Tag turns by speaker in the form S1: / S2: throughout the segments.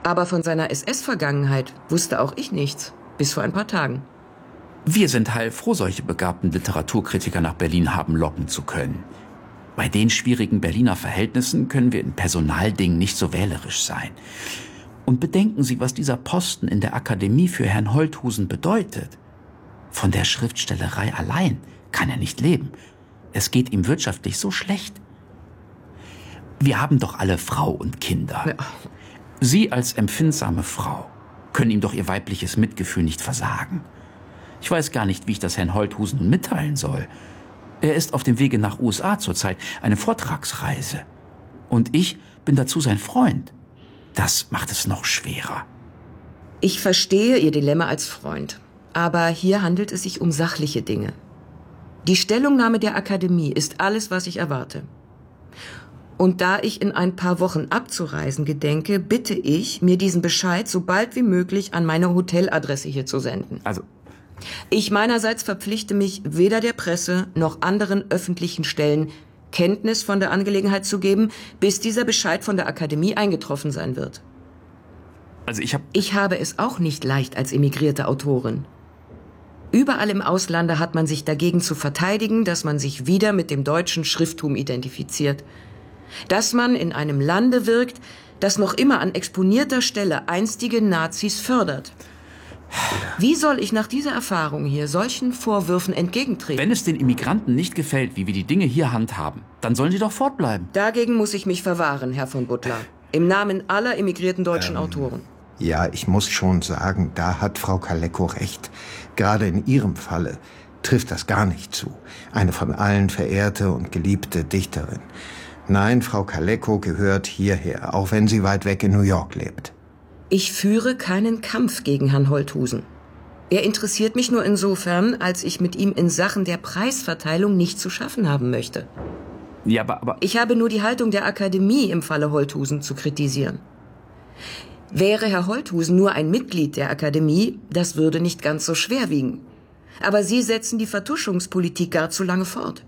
S1: Aber von seiner SS-Vergangenheit wusste auch ich nichts, bis vor ein paar Tagen.
S2: Wir sind heilfroh, solche begabten Literaturkritiker nach Berlin haben locken zu können. Bei den schwierigen Berliner Verhältnissen können wir in Personaldingen nicht so wählerisch sein. Und bedenken Sie, was dieser Posten in der Akademie für Herrn Holthusen bedeutet. Von der Schriftstellerei allein kann er nicht leben. Es geht ihm wirtschaftlich so schlecht. Wir haben doch alle Frau und Kinder. Ja. Sie als empfindsame Frau können ihm doch Ihr weibliches Mitgefühl nicht versagen. Ich weiß gar nicht, wie ich das Herrn Holthusen nun mitteilen soll. Er ist auf dem Wege nach USA zurzeit, eine Vortragsreise. Und ich bin dazu sein Freund. Das macht es noch schwerer.
S1: Ich verstehe Ihr Dilemma als Freund. Aber hier handelt es sich um sachliche Dinge. Die Stellungnahme der Akademie ist alles, was ich erwarte. Und da ich in ein paar Wochen abzureisen gedenke, bitte ich, mir diesen Bescheid so bald wie möglich an meine Hoteladresse hier zu senden.
S2: Also,
S1: ich meinerseits verpflichte mich, weder der Presse noch anderen öffentlichen Stellen Kenntnis von der Angelegenheit zu geben, bis dieser Bescheid von der Akademie eingetroffen sein wird.
S2: Also
S1: Ich habe es auch nicht leicht als emigrierte Autorin. Überall im Auslande hat man sich dagegen zu verteidigen, dass man sich wieder mit dem deutschen Schrifttum identifiziert. Dass man in einem Lande wirkt, das noch immer an exponierter Stelle einstige Nazis fördert. Wie soll ich nach dieser Erfahrung hier solchen Vorwürfen entgegentreten?
S2: Wenn es den Immigranten nicht gefällt, wie wir die Dinge hier handhaben, dann sollen sie doch fortbleiben.
S1: Dagegen muss ich mich verwahren, Herr von Butler. Im Namen aller emigrierten deutschen Autoren.
S3: Ja, ich muss schon sagen, da hat Frau Kaleko recht. Gerade in ihrem Falle trifft das gar nicht zu. Eine von allen verehrte und geliebte Dichterin. Nein, Frau Kaleko gehört hierher, auch wenn sie weit weg in New York lebt.
S1: Ich führe keinen Kampf gegen Herrn Holthusen. Er interessiert mich nur insofern, als ich mit ihm in Sachen der Preisverteilung nichts zu schaffen haben möchte.
S2: Ja, aber...
S1: Ich habe nur die Haltung der Akademie im Falle Holthusen zu kritisieren. Wäre Herr Holthusen nur ein Mitglied der Akademie, das würde nicht ganz so schwer wiegen. Aber Sie setzen die Vertuschungspolitik gar zu lange fort.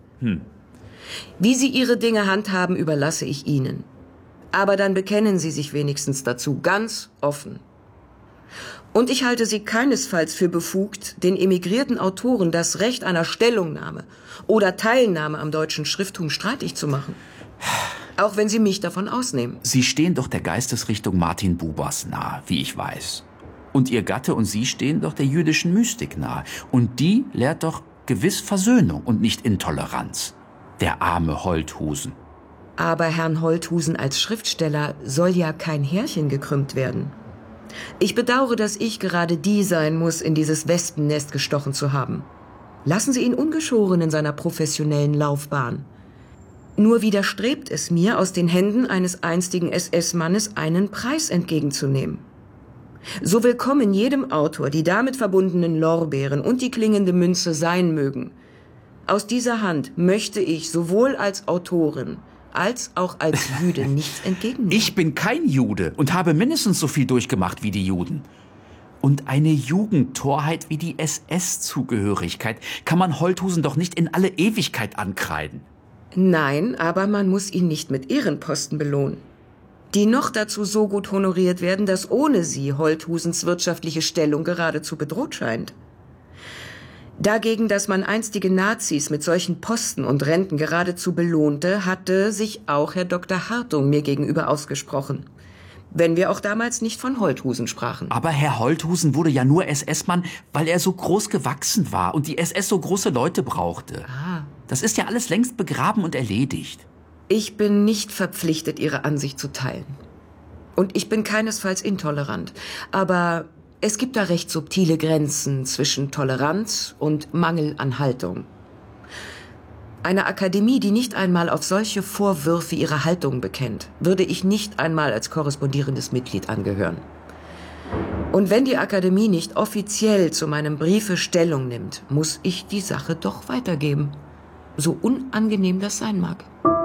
S1: Wie Sie Ihre Dinge handhaben, überlasse ich Ihnen. Aber dann bekennen Sie sich wenigstens dazu, ganz offen. Und ich halte Sie keinesfalls für befugt, den emigrierten Autoren das Recht einer Stellungnahme oder Teilnahme am deutschen Schrifttum streitig zu machen. Auch wenn Sie mich davon ausnehmen.
S2: Sie stehen doch der Geistesrichtung Martin Bubers nahe, wie ich weiß. Und Ihr Gatte und Sie stehen doch der jüdischen Mystik nahe. Und die lehrt doch gewiss Versöhnung und nicht Intoleranz. Der arme Holthusen.
S1: Aber Herrn Holthusen als Schriftsteller soll ja kein Härchen gekrümmt werden. Ich bedauere, dass ich gerade die sein muss, in dieses Wespennest gestochen zu haben. Lassen Sie ihn ungeschoren in seiner professionellen Laufbahn. Nur widerstrebt es mir, aus den Händen eines einstigen SS-Mannes einen Preis entgegenzunehmen. So willkommen jedem Autor die damit verbundenen Lorbeeren und die klingende Münze sein mögen. Aus dieser Hand möchte ich sowohl als Autorin als auch als Jude nichts entgegennehmen.
S2: Ich bin kein Jude und habe mindestens so viel durchgemacht wie die Juden. Und eine Jugendtorheit wie die SS-Zugehörigkeit kann man Holthusen doch nicht in alle Ewigkeit ankreiden.
S1: Nein, aber man muss ihn nicht mit Ehrenposten belohnen, die noch dazu so gut honoriert werden, dass ohne sie Holthusens wirtschaftliche Stellung geradezu bedroht scheint. Dagegen, dass man einstige Nazis mit solchen Posten und Renten geradezu belohnte, hatte sich auch Herr Dr. Hartung mir gegenüber ausgesprochen. Wenn wir auch damals nicht von Holthusen sprachen.
S2: Aber Herr Holthusen wurde ja nur SS-Mann, weil er so groß gewachsen war und die SS so große Leute brauchte. Das ist ja alles längst begraben und erledigt.
S1: Ich bin nicht verpflichtet, Ihre Ansicht zu teilen. Und ich bin keinesfalls intolerant. Aber es gibt da recht subtile Grenzen zwischen Toleranz und Mangel an Haltung. Eine Akademie, die nicht einmal auf solche Vorwürfe ihre Haltung bekennt, würde ich nicht einmal als korrespondierendes Mitglied angehören. Und wenn die Akademie nicht offiziell zu meinem Briefe Stellung nimmt, muss ich die Sache doch weitergeben. So unangenehm das sein mag.